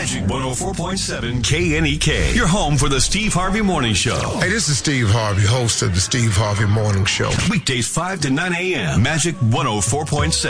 Magic 104.7 KNEK. Your home for the Steve Harvey Morning Show. Hey, this is Steve Harvey, host of the Steve Harvey Morning Show. Weekdays 5 to 9 a.m. Magic 104.7.